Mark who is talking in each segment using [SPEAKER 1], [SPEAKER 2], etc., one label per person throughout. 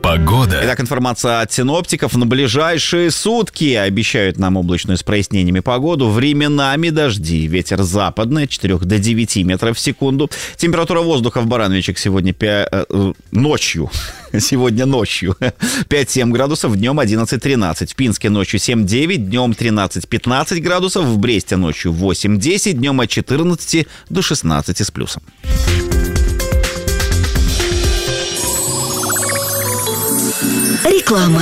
[SPEAKER 1] Погода.
[SPEAKER 2] Итак, информация от синоптиков. На ближайшие сутки обещают нам облачную с прояснениями погоду. Временами дожди. Ветер западный от 4 до 9 метров в секунду. Температура воздуха в Барановичах сегодня ночью. Сегодня ночью 5-7 градусов, днем 11-13. В Пинске ночью 7-9, днем 13-15 градусов. В Бресте ночью 8-10, днем от 14 до 16 с плюсом.
[SPEAKER 3] Реклама.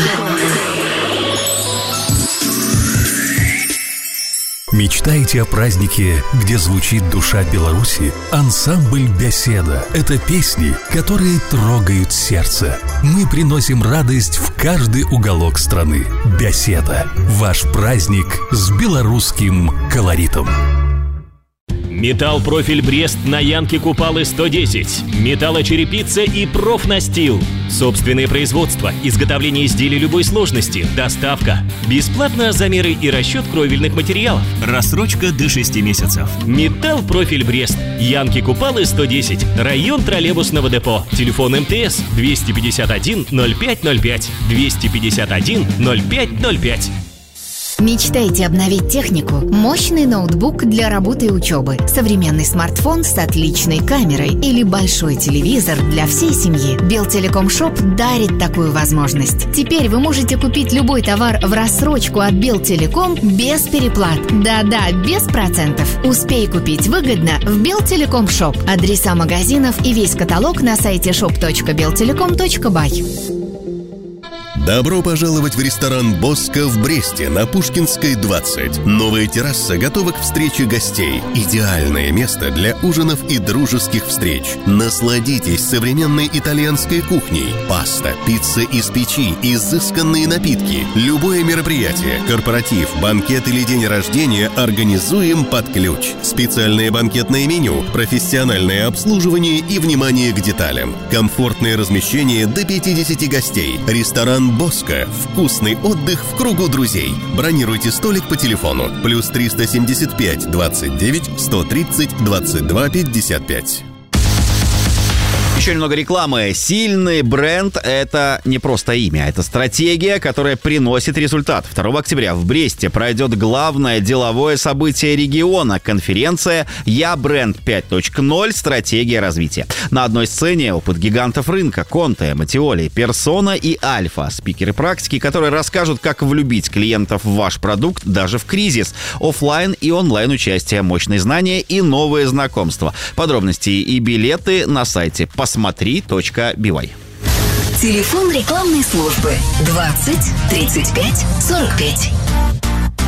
[SPEAKER 1] Мечтаете о празднике, где звучит душа Беларуси? Ансамбль «Беседа» — это песни, которые трогают сердце. Мы приносим радость в каждый уголок страны. «Беседа» — ваш праздник с белорусским колоритом.
[SPEAKER 4] Металл-профиль Брест на Янке Купалы 110. Металлочерепица и профнастил. Собственное производство, изготовление изделий любой сложности, доставка. Бесплатно замеры и расчет кровельных материалов. Рассрочка до 6 месяцев. Металл-профиль Брест. Янки Купалы 110. Район троллейбусного депо. Телефон МТС 251 0505. 251 0505.
[SPEAKER 3] Мечтаете обновить технику? Мощный ноутбук для работы и учебы, современный смартфон с отличной камерой или большой телевизор для всей семьи. Белтелеком Шоп дарит такую возможность. Теперь вы можете купить любой товар в рассрочку от Белтелеком без переплат. Да-да, без процентов. Успей купить выгодно в Белтелеком Шоп. Адреса магазинов и весь каталог на сайте shop.beltelecom.by.
[SPEAKER 5] Добро пожаловать в ресторан «Боско» в Бресте на Пушкинской, 20. Новая терраса готова к встрече гостей. Идеальное место для ужинов и дружеских встреч. Насладитесь современной итальянской кухней. Паста, пицца из печи, изысканные напитки. Любое мероприятие, корпоратив, банкет или день рождения организуем под ключ. Специальное банкетное меню, профессиональное обслуживание и внимание к деталям. Комфортное размещение до 50 гостей. Ресторан «Боско». Вкусный отдых в кругу друзей. Бронируйте столик по телефону. Плюс 375 29 130 22 55.
[SPEAKER 2] Еще немного рекламы. Сильный бренд – это не просто имя, это стратегия, которая приносит результат. 2 октября в Бресте пройдет главное деловое событие региона – конференция «Я бренд 5.0. Стратегия развития». На одной сцене опыт гигантов рынка – Конте, Матиоли, Персона и Альфа. Спикеры практики, которые расскажут, как влюбить клиентов в ваш продукт даже в кризис. Оффлайн и онлайн участие, мощные знания и новые знакомства. Подробности и билеты на сайте посмотри.by.
[SPEAKER 3] Телефон рекламной службы 20 35 45.